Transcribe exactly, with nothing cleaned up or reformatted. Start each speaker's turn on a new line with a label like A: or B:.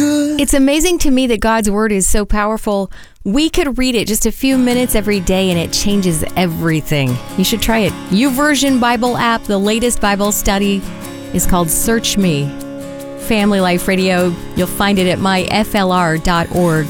A: good.
B: It's amazing to me that God's Word is so powerful. We could read it just a few minutes every day and it changes everything. You should try it. YouVersion Bible app, the latest Bible study is called Search Me. Family Life Radio, you'll find it at my f l r dot org.